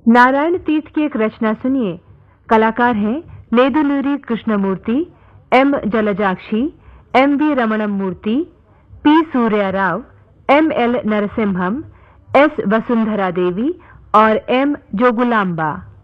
नारायण तीर्थ की एक रचना सुनिए। कलाकार हैं नेदुनूरी Krishnamurthy, M जलजाक्षी, M we रमणम Murthy, P Surya Rao, M L Narasimham, S Vasundhara देवी और एम जोगुलांबा।